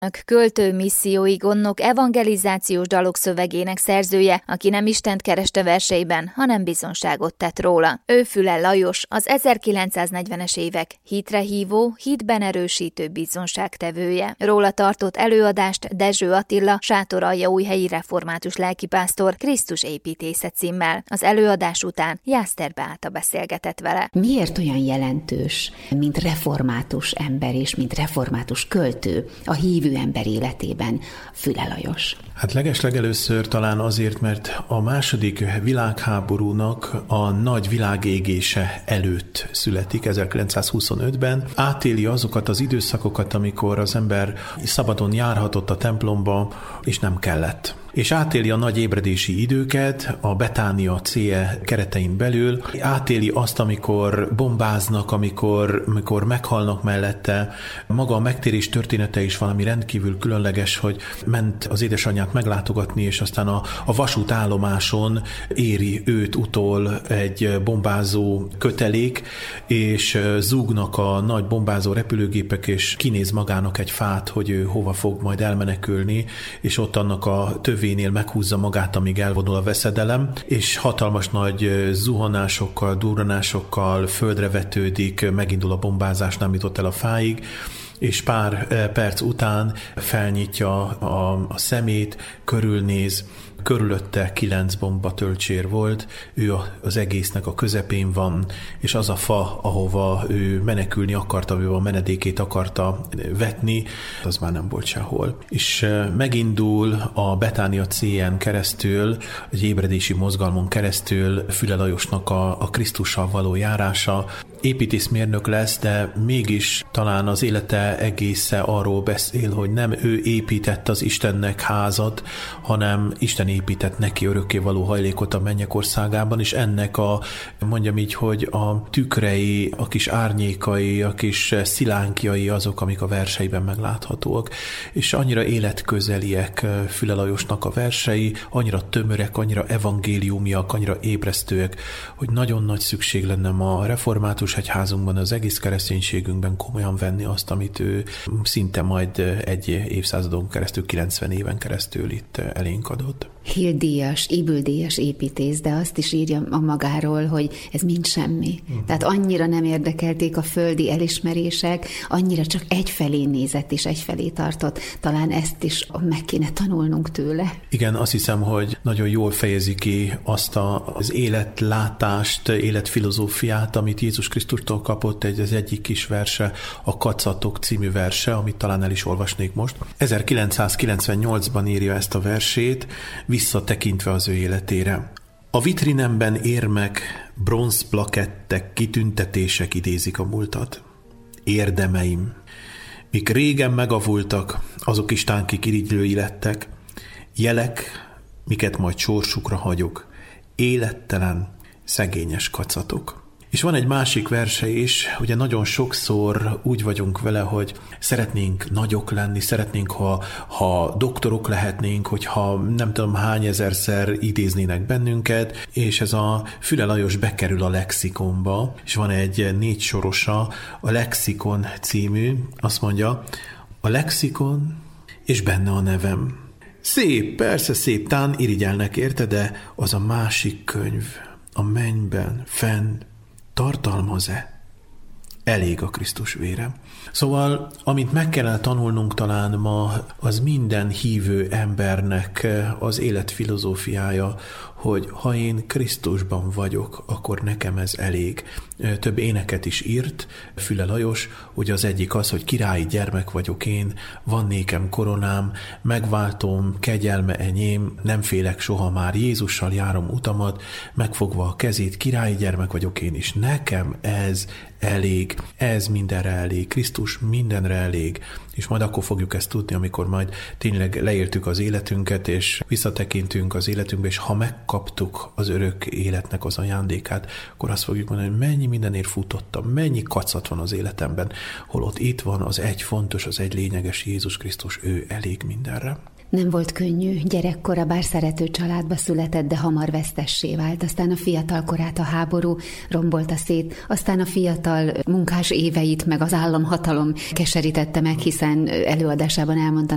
Költő, missziói gondnok, evangelizációs dalok szövegének szerzője, aki nem Istent kereste verseiben, hanem bizonságot tett róla. Ő Füle Lajos, az 1940-es évek hitre hívó, hitben erősítő bizonságtevője. Róla tartott előadást Dezső Attila, Sátoraljaújhelyi református lelkipásztor Krisztus építésze címmel. Az előadás után Jászter Beáta beszélgetett vele. Miért olyan jelentős, mint református ember és mint református költő a hívő ember életében Füle Lajos? Hát legeslegelőször talán azért, mert a második világháborúnak a nagy világégése előtt születik, 1925-ben. Átéli azokat az időszakokat, amikor az ember szabadon járhatott a templomba, és nem kellett. És átéli a nagy ébredési időket a Betánia CE keretein belül, átéli azt, amikor bombáznak, amikor meghalnak mellette. Maga a megtérés története is valami rendkívül különleges, hogy ment az édesanyját meglátogatni, és aztán a vasútállomáson éri őt utol egy bombázó kötelék, és zúgnak a nagy bombázó repülőgépek, és kinéz magának egy fát, hogy ő hova fog majd elmenekülni, és ott annak a tövénél meghúzza magát, amíg elvonul a veszedelem, és hatalmas nagy zuhanásokkal, durranásokkal földre vetődik, megindul a bombázás, nem jutott el a fáig, és pár perc után felnyitja a szemét, körülnéz, körülötte 9 bombatölcsér volt, ő az egésznek a közepén van, és az a fa, ahova ő menekülni akarta, ahova a menedékét akarta vetni, az már nem volt sehol. És megindul a Betánia CN keresztül, egy ébredési mozgalmon keresztül Füle Lajosnak a Krisztussal való járása. Építészmérnök lesz, de mégis talán az élete egésze arról beszél, hogy nem ő épített az Istennek házat, hanem Isten épített neki örökkévaló hajlékot a mennyek országában, és ennek mondjam így, hogy a tükrei, a kis árnyékai, a kis szilánkjai azok, amik a verseiben megláthatóak. És annyira életközeliek Füle Lajosnak a versei, annyira tömörek, annyira evangéliumiak, annyira ébresztőek, hogy nagyon nagy szükség lenne ma a református egyházunkban, az egész kereszténységünkben komolyan venni azt, amit ő szinte majd egy évszázadon keresztül, 90 éven keresztül itt elénk adott. Hill-díjas, Ybl-díjas építész, de azt is írja a magáról, hogy ez mind semmi. Tehát annyira nem érdekelték a földi elismerések, annyira csak egyfelé nézett és egyfelé tartott. Talán ezt is meg kéne tanulnunk tőle. Igen, azt hiszem, hogy nagyon jól fejezi ki azt az életlátást, életfilozófiát, amit Jézus Krisztustól kapott, az egyik kis verse, a Kacatok című verse, amit talán el is olvasnék most. 1998-ban írja ezt a versét, visszatekintve az ő életére. A vitrinemben érmek, bronzplakettek, kitüntetések idézik a múltat. Érdemeim, mik régen megavultak, azok istánkig irigylői lettek, jelek, miket majd sorsukra hagyok, élettelen, szegényes kacatok. És van egy másik verse is, ugye nagyon sokszor úgy vagyunk vele, hogy szeretnénk nagyok lenni, szeretnénk, ha doktorok lehetnénk, hogyha nem tudom hány ezerszer idéznének bennünket, és ez a Füle Lajos bekerül a lexikonba, és van egy 4 sorosa, a Lexikon című, azt mondja, a lexikon, és benne a nevem. Szép, persze szép, tán irigyelnek érte, de az a másik könyv, a mennyben, fenn, tartalmaz-e? Elég a Krisztus vére. Szóval, amit meg kellene tanulnunk talán ma, az minden hívő embernek az életfilozófiája, hogy ha én Krisztusban vagyok, akkor nekem ez elég. Több éneket is írt Füle Lajos, ugye az egyik az, hogy királyi gyermek vagyok én, van nékem koronám, megváltom, kegyelme enyém, nem félek soha már, Jézussal járom utamat, megfogva a kezét, királyi gyermek vagyok én is. Nekem ez elég, ez mindenre elég, Krisztus mindenre elég, és majd akkor fogjuk ezt tudni, amikor majd tényleg leértük az életünket, és visszatekintünk az életünkbe, és ha megkaptuk az örök életnek az ajándékát, akkor azt fogjuk mondani, hogy mennyi mindenért futottam, mennyi kacat van az életemben, holott itt van az egy fontos, az egy lényeges Jézus Krisztus, ő elég mindenre. Nem volt könnyű, gyerekkora, bár szerető családba született, de hamar vesztessé vált. Aztán a fiatal korát a háború rombolta szét, aztán a fiatal munkás éveit meg az államhatalom keserítette meg, hiszen előadásában elmondta